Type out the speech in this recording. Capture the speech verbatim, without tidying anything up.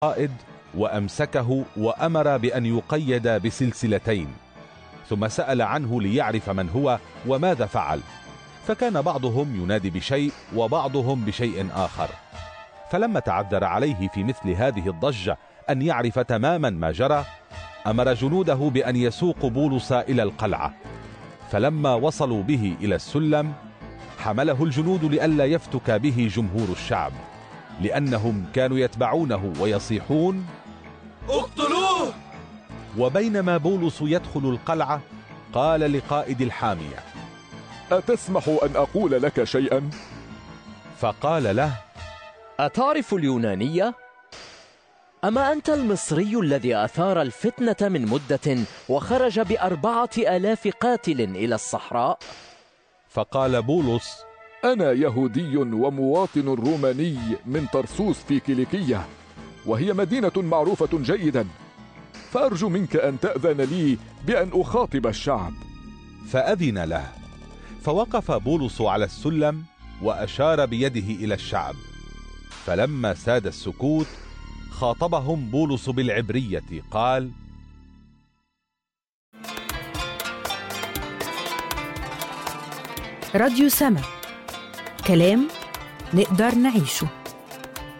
القائد وأمسكه وأمر بأن يقيد بسلسلتين، ثم سأل عنه ليعرف من هو وماذا فعل، فكان بعضهم ينادي بشيء وبعضهم بشيء آخر. فلما تعذر عليه في مثل هذه الضجة أن يعرف تماما ما جرى، أمر جنوده بأن يسوقوا بولس إلى القلعة. فلما وصلوا به إلى السلم حمله الجنود لئلا يفتك به جمهور الشعب، لأنهم كانوا يتبعونه ويصيحون: اقتلوه! وبينما بولس يدخل القلعة قال لقائد الحامية: أتسمح أن أقول لك شيئا؟ فقال له: أتعرف اليونانية؟ أما أنت المصري الذي أثار الفتنة من مدة وخرج بأربعة آلاف قاتل إلى الصحراء؟ فقال بولس: أنا يهودي ومواطن روماني من طرسوس في كيليكية، وهي مدينة معروفة جيدا، فأرجو منك أن تأذن لي بأن أخاطب الشعب. فأذن له، فوقف بولس على السلم وأشار بيده إلى الشعب. فلما ساد السكوت خاطبهم بولس بالعبرية قال: راديو سما، كلام نقدر نعيشه.